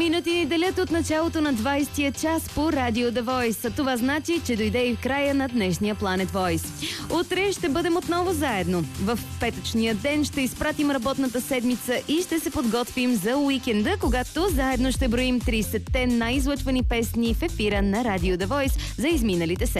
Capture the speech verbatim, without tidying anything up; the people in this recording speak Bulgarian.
Минути ни делят от началото на двайсетия час по Радио The Voice. Това значи, че дойде и в края на днешния Planet Voice. Утре ще бъдем отново заедно. В петъчния ден ще изпратим работната седмица и ще се подготвим за уикенда, когато заедно ще броим трийсетте най-излъчвани песни в ефира на Радио The Voice за изминалите седмици.